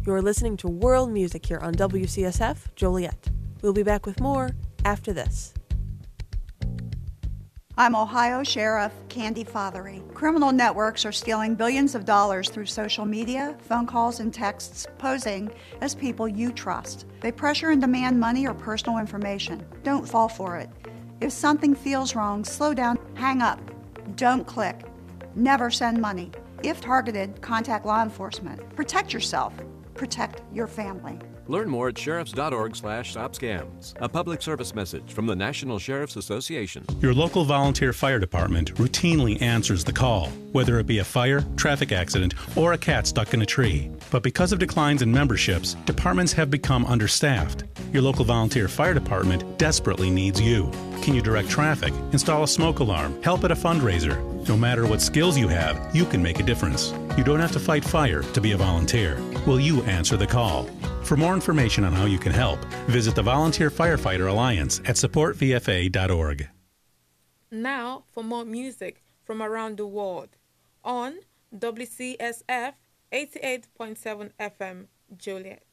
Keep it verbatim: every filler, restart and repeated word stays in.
You're listening to World Music here on W C S F Joliet. We'll be back with more after this. I'm Ohio Sheriff Candy Fothery. Criminal networks are stealing billions of dollars through social media, phone calls, and texts, posing as people you trust. They pressure and demand money or personal information. Don't fall for it. If something feels wrong, slow down, hang up. Don't click. Never send money. If targeted, contact law enforcement. Protect yourself. Protect your family. Learn more at sheriffs.org slash stop scams. A public service message from the National Sheriff's Association. Your local volunteer fire department routinely answers the call, whether it be a fire, traffic accident, or a cat stuck in a tree. But because of declines in memberships, departments have become understaffed. Your local volunteer fire department desperately needs you. Can you direct traffic, install a smoke alarm, help at a fundraiser? No matter what skills you have, you can make a difference. You don't have to fight fire to be a volunteer. Will you answer the call? For more information on how you can help, visit the Volunteer Firefighter Alliance at support v f a dot org. Now for more music from around the world on W C S F eighty-eight point seven F M Joliet.